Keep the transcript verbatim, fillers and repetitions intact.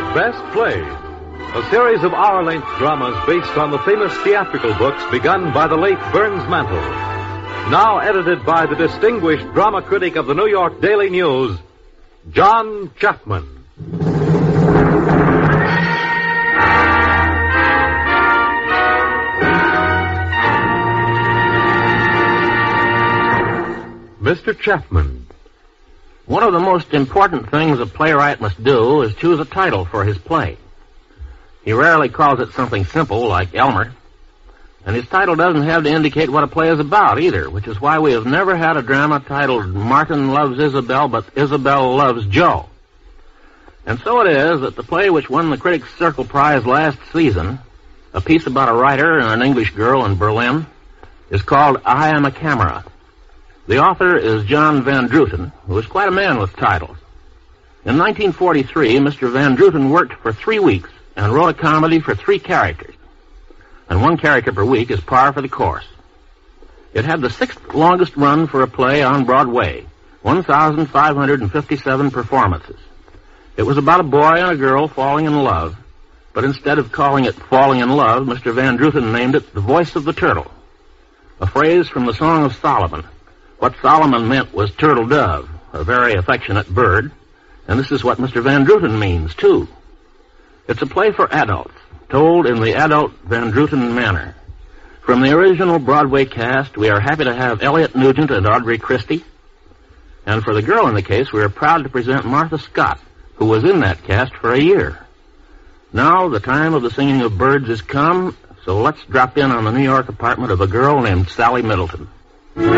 Best Play, a series of hour-length dramas based on the famous theatrical books begun by the late Burns Mantle. Now edited by the distinguished drama critic of the New York Daily News, John Chapman. Mister Chapman. One of the most important things a playwright must do is choose a title for his play. He rarely calls it something simple like Elmer, and his title doesn't have to indicate what a play is about either, which is why we have never had a drama titled Martin Loves Isabel, but Isabel Loves Joe. And so it is that the play which won the Critics' Circle Prize last season, a piece about a writer and an English girl in Berlin, is called I Am a Camera. The author is John Van Druten, who is quite a man with titles. In nineteen forty-three, Mister Van Druten worked for three weeks and wrote a comedy for three characters. And one character per week is par for the course. It had the sixth longest run for a play on Broadway, one thousand five hundred fifty-seven performances. It was about a boy and a girl falling in love, but instead of calling it Falling in Love, Mister Van Druten named it The Voice of the Turtle, a phrase from the Song of Solomon. What Solomon meant was turtle dove, a very affectionate bird, and this is what Mister Van Druten means, too. It's a play for adults, told in the adult Van Druten manner. From the original Broadway cast, we are happy to have Elliot Nugent and Audrey Christie, and for the girl in the case, we are proud to present Martha Scott, who was in that cast for a year. Now, the time of the singing of birds has come, so let's drop in on the New York apartment of a girl named Sally Middleton.